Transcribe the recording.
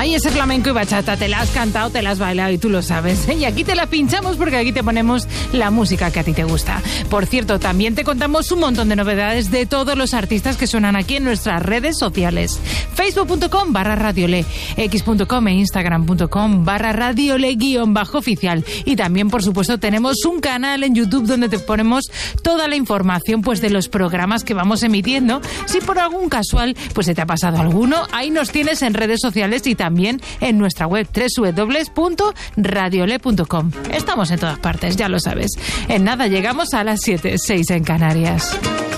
Ay, ese flamenco y bachata, te la has cantado, te la has bailado y tú lo sabes. Y aquí te la pinchamos porque aquí te ponemos la música que a ti te gusta. Por cierto, también te contamos un montón de novedades de todos los artistas que suenan aquí en nuestras redes sociales. Facebook.com/radiole, X.com e Instagram.com/radiole_oficial. Y también, por supuesto, tenemos un canal en YouTube donde te ponemos toda la información pues de los programas que vamos emitiendo. Si por algún casual pues se te ha pasado alguno, ahí nos tienes en redes sociales y también en nuestra web www.radiole.com. Estamos en todas partes, ya lo sabes. En nada, llegamos a las 7:06 en Canarias.